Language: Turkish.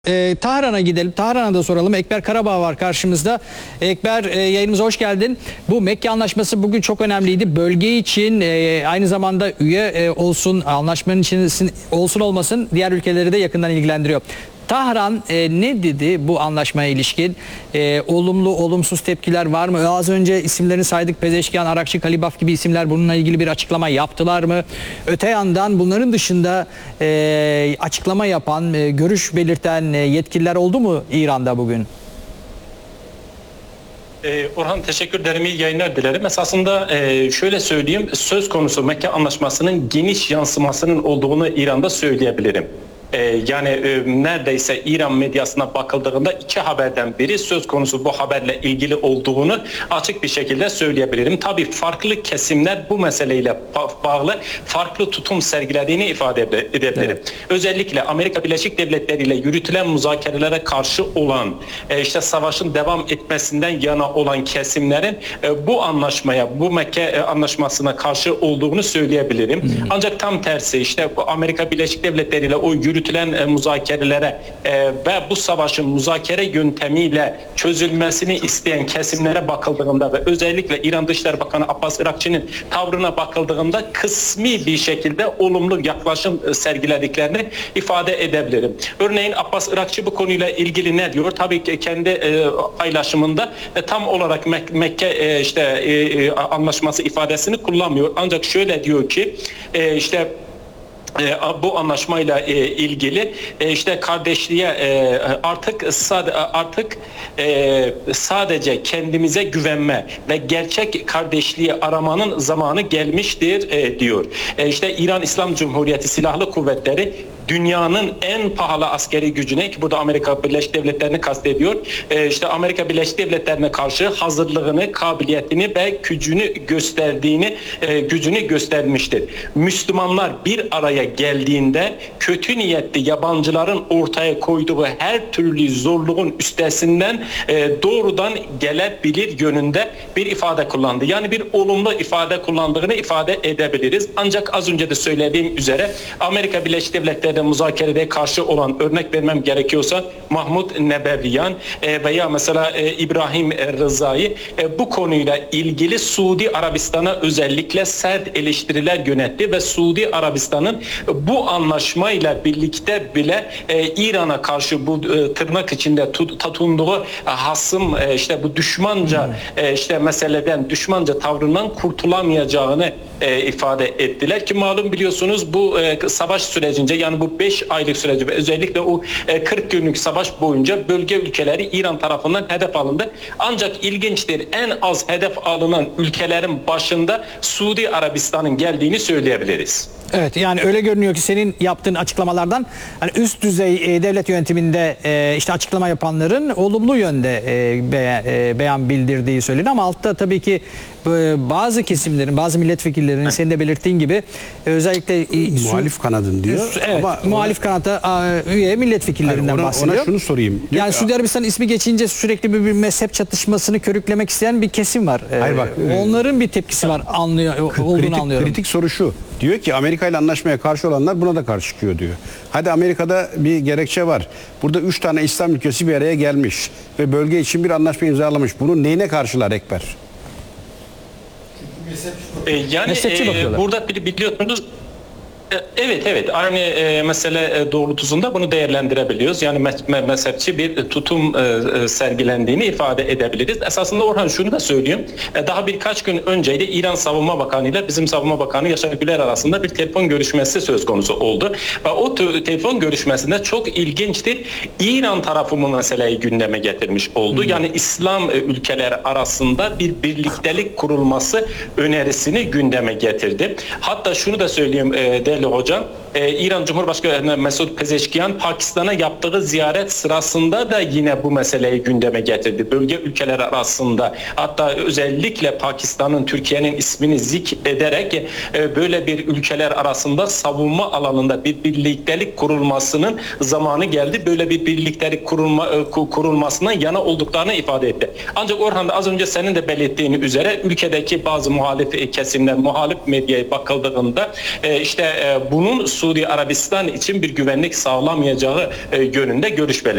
Tahran'a gidelim. Tahran'a da soralım. Ekber Karabağ var karşımızda. Ekber, yayınımıza hoş geldin. Bu Mekke Anlaşması bugün çok önemliydi. Bölge için aynı zamanda üye olsun, anlaşmanın içinde olsun olmasın diğer ülkeleri de yakından ilgilendiriyor. Tahran ne dedi bu anlaşmaya ilişkin? Olumlu, olumsuz tepkiler var mı? Az önce isimlerini saydık. Pezeşkian, Arakçı, Kalibaf gibi isimler bununla ilgili bir açıklama yaptılar mı? Öte yandan bunların dışında açıklama yapan, görüş belirten yetkililer oldu mu İran'da bugün? Orhan, teşekkür ederim. İyi yayınlar dilerim. Esasında şöyle söyleyeyim. Söz konusu Mekke Anlaşması'nın geniş yansımasının olduğunu İran'da söyleyebilirim. Yani neredeyse İran medyasına bakıldığında iki haberden biri söz konusu bu haberle ilgili olduğunu açık bir şekilde söyleyebilirim. Tabii farklı kesimler bu meseleyle bağlı farklı tutum sergilediğini ifade edebilirim. Evet. Özellikle Amerika Birleşik Devletleri ile yürütülen müzakerelere karşı olan, işte savaşın devam etmesinden yana olan kesimlerin bu anlaşmaya, bu Mekke Anlaşması'na karşı olduğunu söyleyebilirim. Ancak tam tersi, işte Amerika Birleşik Devletleri ile o yürütülen müzakerelere ve bu savaşın müzakere yöntemiyle çözülmesini isteyen kesimlere bakıldığında ve özellikle İran Dışişleri Bakanı Abbas Irakçı'nın tavrına bakıldığında kısmi bir şekilde olumlu yaklaşım sergilediklerini ifade edebilirim. Örneğin Abbas Irakçı bu konuyla ilgili ne diyor? Tabii ki kendi paylaşımında tam olarak Mekke anlaşması ifadesini kullanmıyor. Ancak şöyle diyor ki bu anlaşmayla ilgili işte kardeşliğe artık sadece kendimize güvenme ve gerçek kardeşliği aramanın zamanı gelmiştir diyor. İşte İran İslam Cumhuriyeti Silahlı Kuvvetleri dünyanın en pahalı askeri gücüne, ki burada Amerika Birleşik Devletleri'ni kastediyor, işte Amerika Birleşik Devletleri'ne karşı hazırlığını, kabiliyetini ve gücünü göstermiştir. Müslümanlar bir araya geldiğinde kötü niyetli yabancıların ortaya koyduğu her türlü zorluğun üstesinden doğrudan gelebilir yönünde bir ifade kullandı. Yani bir olumlu ifade kullandığını ifade edebiliriz. Ancak az önce de söylediğim üzere Amerika Birleşik Devletleri'ne müzakerede karşı olan, örnek vermem gerekiyorsa Mahmut Nebevyan veya mesela İbrahim Rıza'yı bu konuyla ilgili Suudi Arabistan'a özellikle sert eleştiriler yönetti ve Suudi Arabistan'ın bu anlaşmayla birlikte bile İran'a karşı bu tırnak içinde tutunduğu hasım, işte bu düşmanca meseleden, düşmanca tavrından kurtulamayacağını ifade ettiler ki malum biliyorsunuz bu savaş sürecince, yani bu 5 aylık süreci ve özellikle o 40 günlük savaş boyunca bölge ülkeleri İran tarafından hedef alındı. Ancak ilginçtir, en az hedef alınan ülkelerin başında Suudi Arabistan'ın geldiğini söyleyebiliriz. Evet, yani öyle görünüyor ki senin yaptığın açıklamalardan hani üst düzey devlet yönetiminde işte açıklama yapanların olumlu yönde beyan bildirdiği söyleniyor ama altta tabii ki bazı kesimlerin, bazı milletvekillerinin senin de belirttiğin gibi özellikle muhalif kanadın diyor. Evet, ama muhalif kanata üye milletvekillerinden bahsediyor. Ona şunu sorayım. Yani Suudi Arabistan ismi geçince sürekli bir mezhep çatışmasını körüklemek isteyen bir kesim var. Hayır bak, onların bir tepkisi var, olduğunu anlıyorum. Kritik soru şu. Diyor ki Amerika ile anlaşmaya karşı olanlar buna da karşı çıkıyor diyor. Hadi Amerika'da bir gerekçe var. Burada 3 tane İslam ülkesi bir araya gelmiş ve bölge için bir anlaşma imzalamış. Bunu neyine karşılar Ekber? Yani burada biliyorsunuz, evet aynı mesele doğrultusunda bunu değerlendirebiliyoruz. Yani mezhepçi bir tutum sergilendiğini ifade edebiliriz. Esasında Orhan, şunu da söyleyeyim. Daha birkaç gün önceydi İran Savunma Bakanı ile bizim Savunma Bakanı Yaşar Güler arasında bir telefon görüşmesi söz konusu oldu. Ve o telefon görüşmesinde çok ilginçtir. İran tarafı bu meseleyi gündeme getirmiş oldu. Yani İslam ülkeleri arasında bir birliktelik kurulması önerisini gündeme getirdi. Hatta şunu da söyleyeyim değerli hocam, İran Cumhurbaşkanı Mesut Pezeşkian Pakistan'a yaptığı ziyaret sırasında da yine bu meseleyi gündeme getirdi. Bölge ülkeleri arasında, hatta özellikle Pakistan'ın, Türkiye'nin ismini zikrederek böyle bir ülkeler arasında savunma alanında bir birliktelik kurulmasının zamanı geldi. Böyle bir birliktelik kurulmasından yana olduklarını ifade etti. Ancak Orhan, az önce senin de belirttiğin üzere ülkedeki bazı muhalif kesimler, muhalif medyaya bakıldığında bunun Suudi Arabistan için bir güvenlik sağlamayacağı yönünde görüş belirtti.